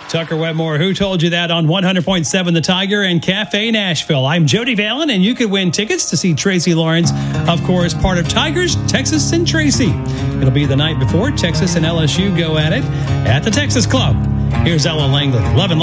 Tucker Wetmore, Who Told You That on 100.7 The Tiger and Cafe Nashville. I'm Jody Valen, and you could win tickets to see Tracy Lawrence, of course, part of Tigers, Texas, and Tracy. It'll be the night before Texas and LSU go at it at the Texas Club. Here's Ella Langley. Love and